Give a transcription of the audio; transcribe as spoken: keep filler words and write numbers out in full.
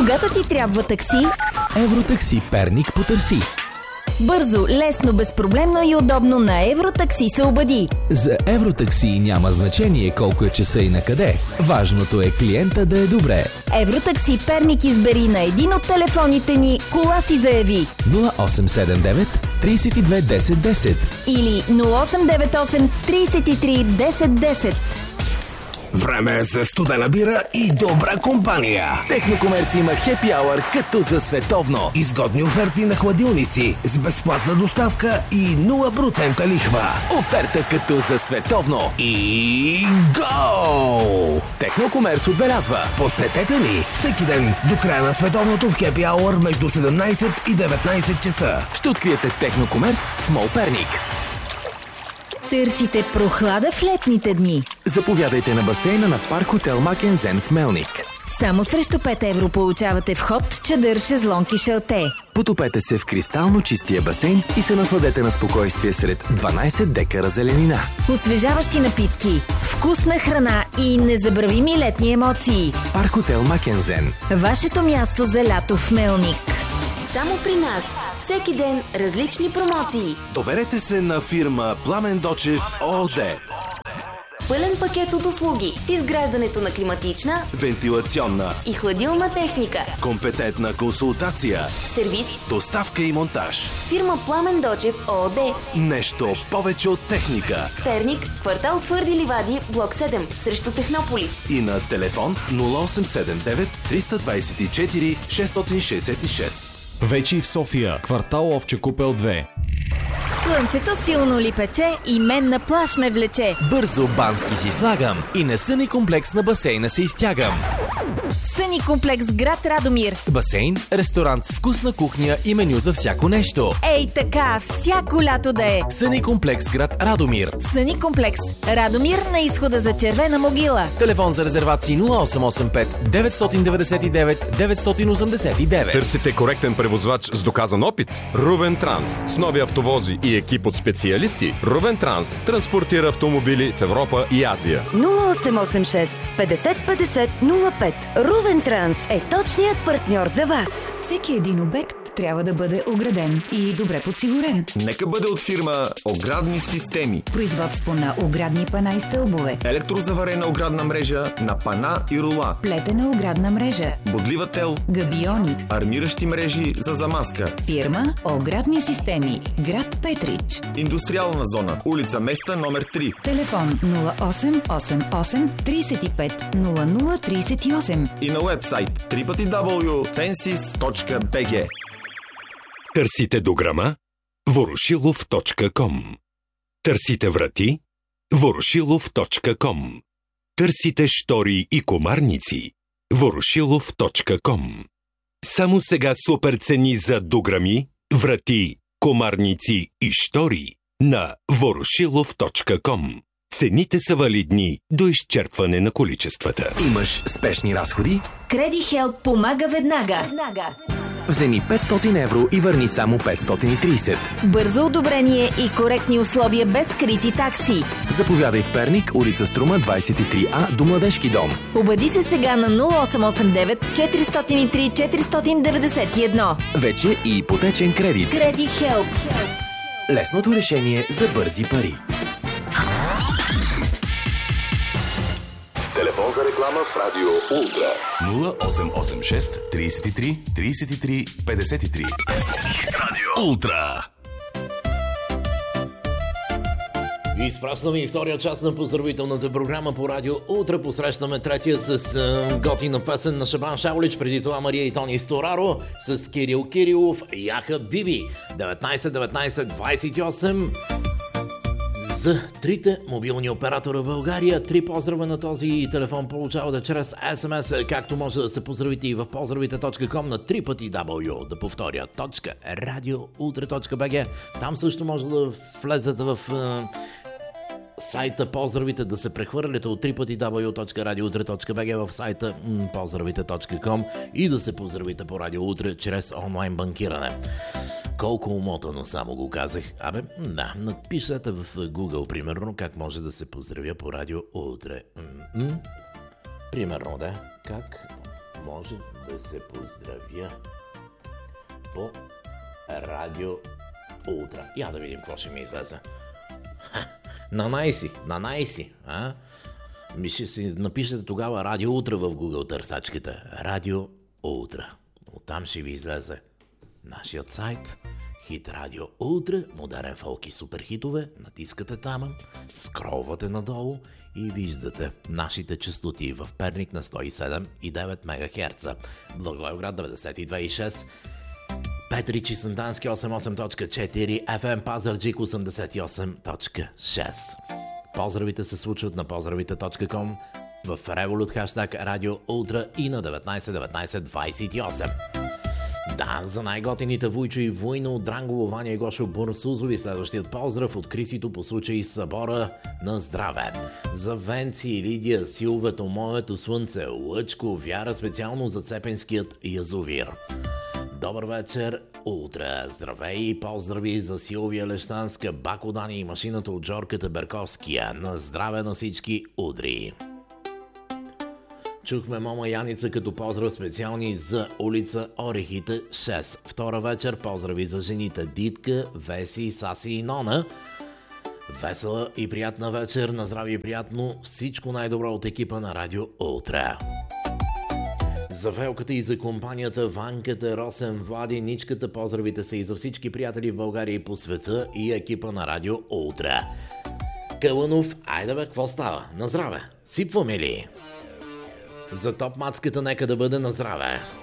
Когато ти трябва такси, Евротакси Перник потърси. бързо, лесно, безпроблемно и удобно на Евротакси се обади. За Евротакси няма значение колко е часа и на къде. Важното е клиента да е добре. Евротакси Перник избери на един от телефоните ни, кола си заяви. нула осем седем девет три две десет десет Или нула осем девет осем три три десет десет. Време е за студена бира и добра компания. Технокомерс има хепи ауър като за световно. Изгодни оферти на хладилници с безплатна доставка и нула процента лихва. Оферта като за световно. И го! Технокомерс отбелязва: Посетете ни всеки ден до края на световното в хепи ауър между седемнайсет и деветнайсет часа. ще откриете Технокомерс в Мол Перник. Търсите прохлада в летните дни. Заповядайте на басейна на Парк Хотел Макензен в Мелник. Само срещу пет евро получавате вход, чадър, шезлонг и шалте. Потопете се в кристално чистия басейн и се насладете на спокойствие сред дванайсет декара зеленина. Освежаващи напитки, вкусна храна и незабравими летни емоции. Парк Хотел Макензен. Вашето място за лято в Мелник. Само при нас. Всеки ден различни промоции. Доверете се на фирма Пламен Дочев ООД. Пълен пакет от услуги в изграждането на климатична, Вентилационна и хладилна техника. компетентна консултация, Сервис. доставка и монтаж. Фирма Пламен Дочев ООД. Нещо повече от техника. Перник, квартал Твърди ливади, блок седем, срещу Технополис. И на телефон нула осем седем девет три двайсет и четири шест шестдесет и шест. Вече и в София, квартал Овча купел две. Слънцето силно ли пече и мен на плаж ме влече. Бързо бански си слагам и на съни комплекс на басейна се изтягам. Съни комплекс град Радомир. Басейн, ресторант с вкусна кухня и меню за всяко нещо. Ей така, всяко лято да е. Съни комплекс град Радомир. Съни комплекс Радомир на изхода за Червена могила. Телефон за резервации нула осем осем пет девет девет девет девет осем девет. Търсите коректен превозвач с доказан опит? Рувен Транс. С нови автовози и екип от специалисти, Рувен Транс транспортира автомобили в Европа и Азия. нула осем осем шест петдесет петдесет нула пет. Рувен Транс е точният партньор за вас. Всеки един обект трябва да бъде ограден и добре подсигурен. Нека бъде от фирма Оградни системи. Производство на оградни пана и стълбове. Електрозаварена оградна мрежа на пана и рула. Плетена оградна мрежа. Бодлива тел. Габиони. Армиращи мрежи за замазка. Фирма Оградни системи. Град Петрич. Индустриална зона. Улица Места номер три. Телефон нула осем осем осем трийсет и пет нула нула трийсет и осем. И на уебсайт дабъл ю дабъл ю дабъл ю точка фенсис точка би джи. Търсите дограма? ворошилов точка ком. Търсите врати? ворошилов точка ком. Търсите штори и комарници? ворошилов точка ком. Само сега супер цени за дограми, врати, комарници и штори на ворошилов точка ком. Цените са валидни до изчерпване на количествата. Имаш спешни разходи? Кредихелп помага веднага. Вземи петстотин евро и върни само петстотин и трийсет. Бързо одобрение и коректни условия без скрити такси. Заповядай в Перник, улица Струма двайсет и три А до Младежки дом. Обади се сега на нула осем осем девет четиристотин и три четиристотин деветдесет и едно. Вече и ипотечен кредит. Кредихелп. Лесното решение за бързи пари. Телефон за реклама в Радио Ултра нула осем осем шест трийсет и три трийсет и три петдесет и три. Радио Ултра. И изпращаме и втория част на поздравителната програма по Радио Ултра. Посрещаме третия с uh, готина песен на Шабан Шаулич, преди това Мария и Тони Стораро с Кирил Кирилов, Яха Биби. деветнайсет деветнайсет двайсет и осем. За трите мобилни оператора в България. Три поздрава на този телефон получавате чрез ес ем ес, както може да се поздравите и в поздравите точка ком на три пъти W, да повторя, точка радиоултра точка би джи. Там също може да влезете в е, сайта поздравите, да се прехвърляте от три пъти W точка радиоултра точка би джи в сайта м, поздравите точка ком и да се поздравите по Радио Ултра чрез онлайн банкиране. Колко умотано само го казах. Абе, да, напишете в Google, примерно, как може да се поздравя по Радио Ултра. М-м? Примерно, да. Как може да се поздравя по Радио Ултра. Я да видим какво ще ми излезе. На най-си, на най-си, а? Ми ще си напишете тогава Радио Ултра в Google търсачката. Радио Ултра. Оттам ще ви излезе нашият сайт. Хит Радио Ултра, модерен фолк и суперхитове. Натискате там, скролвате надолу и виждате нашите честоти в Перник на сто и седем и девет мегахерца, Благоевград деветдесет и две и шест, Петрич и Сандански осемдесет и осем точка четири, еф ем Пазарджик осемдесет и осем точка шест. Поздравите се случват на поздравите точка ком, в Revolut хаштаг Радио Ултра и на деветнайсет деветнайсет двайсет и осем. Да, за най-готините Войчо и Войно от Дрангово, Ваня и Гошо Бурсузови, следващият поздрав от Крисито по случай събора на здраве. За Венци и Лидия, Силвето, Моето слънце, Лъчко, Вяра, специално за Цепенският язовир. Добър вечер, Ултра! Здравей и поздрави за Силвия Лещанска, Бако Дани и машината от Жорката Берковския. На здраве на всички удри! Чухме Мома Яница като поздрав специални за улица Орехите шест. Втора вечер поздрави за жените Дитка, Веси, Саси и Нона. Весела и приятна вечер, на здраве и приятно, всичко най-добро от екипа на Радио Ултра. За Велката и за компанията, Ванката, Росен, Влади, Ничката, поздравите са и за всички приятели в България и по света и екипа на Радио Ултра. Кълънов, айде бе, какво става? На здраве! Сипваме ли? За топ мацката нека да бъде на здраве!